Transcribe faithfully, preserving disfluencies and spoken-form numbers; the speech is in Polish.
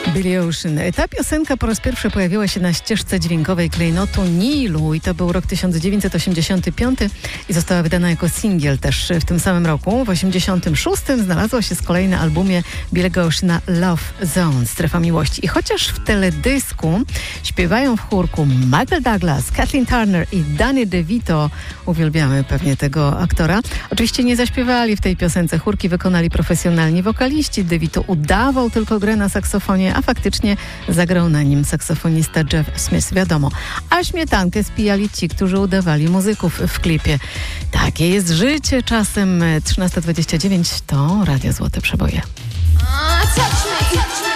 Billy Ocean. Ta piosenka po raz pierwszy pojawiła się na ścieżce dźwiękowej klejnotu Nilu i to był rok tysiąc dziewięćset osiemdziesiąty piąty i została wydana jako singiel też w tym samym roku. W osiemdziesiątym szóstym znalazła się z kolei na albumie Billy'ego Oceana Love Zone, Strefa Miłości. I chociaż w teledysku śpiewają w chórku Michael Douglas, Kathleen Turner i Danny DeVito, uwielbiamy pewnie tego aktora, oczywiście nie zaśpiewali w tej piosence. Chórki wykonali profesjonalni wokaliści. DeVito udawał tylko grę na saksofonie, a faktycznie zagrał na nim saksofonista Jeff Smith, wiadomo. A śmietankę spijali ci, którzy udawali muzyków w klipie. Takie jest życie czasem. trzynaста dwadzieścia dziewięć to Radio Złote Przeboje. Uh, touch me, touch me.